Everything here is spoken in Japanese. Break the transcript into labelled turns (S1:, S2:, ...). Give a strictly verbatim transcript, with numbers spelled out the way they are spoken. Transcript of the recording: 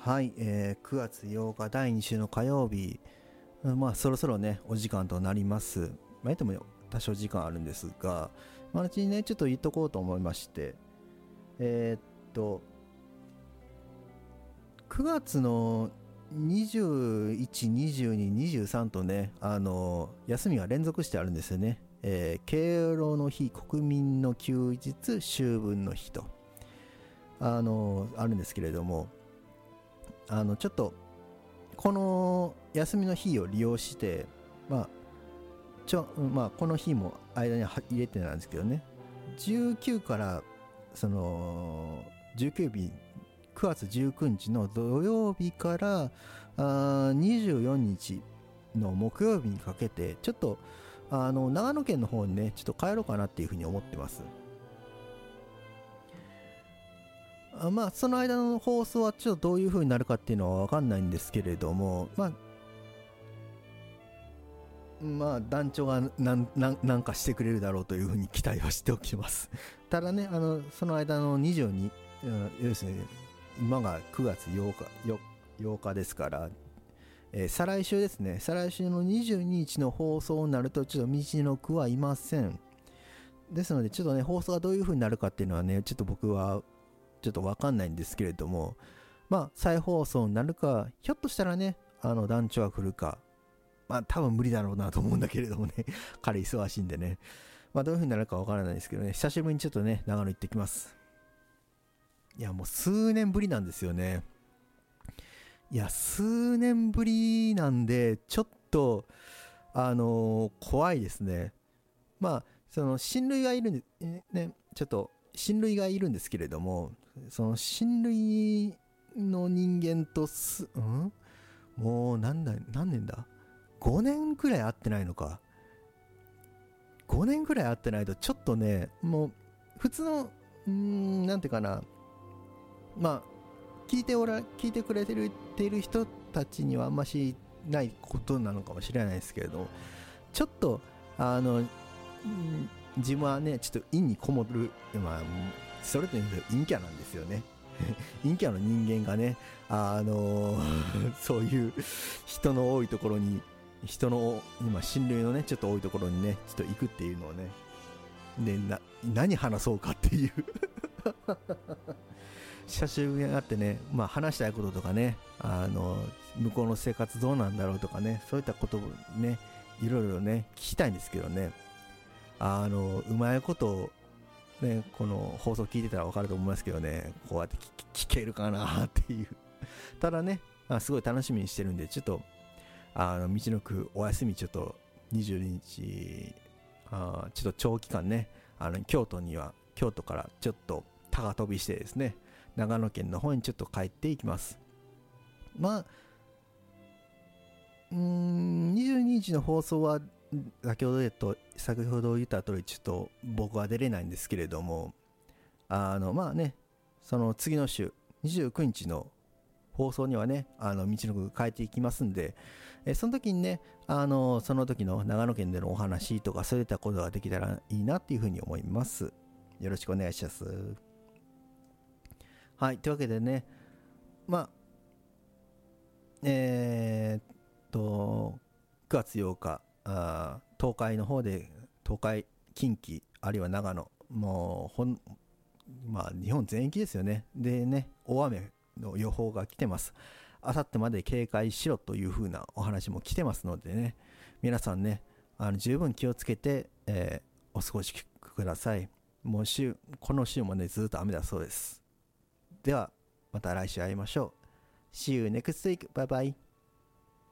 S1: はい、えー、くがつようかだいに週の火曜日、まあそろそろねお時間となります。まあ、でも多少時間あるんですが、まあ、うちにねちょっと言っとこうと思いまして、えー、っとくがつのにじゅういち、にじゅうに、にじゅうさんとね、あの休みが連続してあるんですよね。えー、敬老の日、国民の休日、秋分の日とあのあるんですけれども、あのちょっとこの休みの日を利用して、まあちょまあ、この日も間に入れてなんですけどね、じゅうくからそのじゅうくにち、くがつじゅうくにちの土曜日からあにじゅうよっかの木曜日にかけてちょっとあの長野県の方にねちょっと帰ろうかなっていうふうに思ってます。あまあその間の放送はちょっとどういう風になるかっていうのは分かんないんですけれども、まあまあ団長が何なんかしてくれるだろうという風に期待はしておきます。ただね、あのその間のにじゅうに、うん、要するに今がくがつようかようかですから、えー、再来週ですね、再来週のにじゅうににちの放送になるとちょっと道のくはいません。ですのでちょっとね放送がどういう風になるかっていうのはねちょっと僕はちょっと分かんないんですけれども、まあ再放送になるか、ひょっとしたらねあの団長が来るか、まあ多分無理だろうなと思うんだけれどもね彼忙しいんでね、まあどういう風になるか分からないですけどね、久しぶりにちょっとね長野行ってきます。いやもう数年ぶりなんですよね。いや数年ぶりなんでちょっとあのー、怖いですね。まあその親類がいるんでね、ちょっと親類がいるんですけれども、その親類の人間とす、んもう何だ何年だごねんくらい会ってないのか。ごねんくらい会ってないとちょっとね、もう普通のうーんなんていうかな、まあ聞いておら聞いてくれてるている人たちにはあんましないことなのかもしれないですけれど、ちょっとあの、自分はねちょっと陰にこもる、まあそれというと陰キャなんですよね。陰キャの人間がね、あのー、そういう人の多いところに、人の今親類のねちょっと多いところにねちょっと行くっていうのをね、でな何話そうかっていう久しぶりに会ってね、まあ話したいこととかね、あの向こうの生活どうなんだろうとかね、そういったことをねいろいろね聞きたいんですけどね、あのうまいことね、この放送聞いてたら分かると思いますけどね、こうやって聞けるかなっていうただね、すごい楽しみにしてるんで、ちょっとあの道のくお休みちょっとにじゅうににち、あちょっと長期間ね、あの京都には京都からちょっと高飛びしてですね、長野県の方にちょっと帰っていきます。まあうーんにじゅうににちの放送は先ほど言った先ほど言った通りちょっと僕は出れないんですけれども、あのまあねその次の週にじゅうくにちの放送にはねあの道のく変えていきますんで、えその時にねあのその時の長野県でのお話とかそういったことができたらいいなっていうふうに思います。よろしくお願いします。はい、というわけでね、まあえー、っとくがつようか、あ東海の方で、東海近畿あるいは長野、もうほんまあ日本全域ですよね。でね大雨の予報が来てます。あさってまで警戒しろという風なお話も来てますのでね、皆さんねあの十分気をつけて、えー、お過ごしください。もう週この週もねずっと雨だそうです。ではまた来週会いましょう。See you next week. Bye bye.